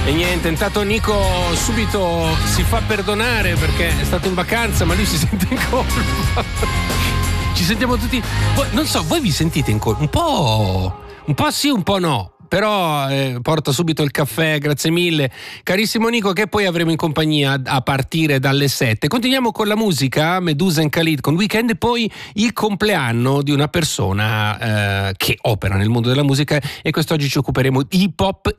E niente, intanto Nico subito si fa perdonare perché è stato in vacanza, ma lui si sente in colpa. Ci sentiamo tutti. Non so, voi vi sentite in colpa? Un po' sì, un po' no. Però porta subito il caffè, grazie mille. Carissimo Nico, che poi avremo in compagnia a partire dalle 7. Continuiamo con la musica, Medusa and Khalid con Weekend, e poi il compleanno di una persona che opera nel mondo della musica, e quest'oggi ci occuperemo di hip hop